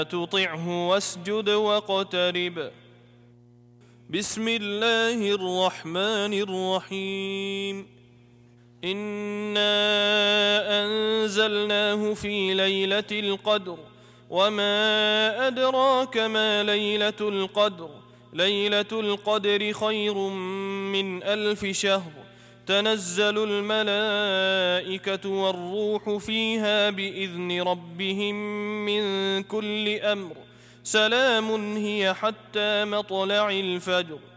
تطعه واسجد واقترب. بسم الله الرحمن الرحيم. إنا أنزلناه في ليلة القدر وما أدراك ما ليلة القدر. ليلة القدر خير من 1000 شهر. تنزل الملائكة والروح فيها بإذن ربهم من كل أمر. سلام هي حتى مطلع الفجر.